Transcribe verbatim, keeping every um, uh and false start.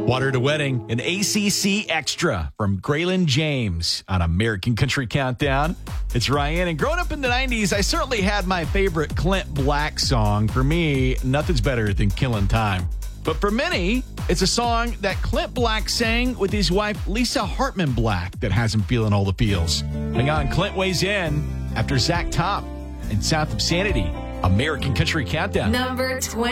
Water to Wedding, an A C C extra from Graylin James on American Country Countdown. It's Ryan, and growing up in the nineties, I certainly had my favorite Clint Black song. For me, nothing's better than Killing Time. But for many, it's a song that Clint Black sang with his wife, Lisa Hartman Black, that has him feeling all the feels. Hang on, Clint weighs in after Zach Top and South of Sanity, American Country Countdown. Number twenty.